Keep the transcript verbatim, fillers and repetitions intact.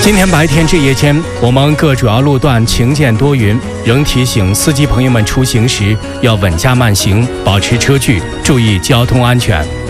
今天白天至夜间，我们各主要路段晴见多云，仍提醒司机朋友们出行时要稳驾慢行，保持车距，注意交通安全。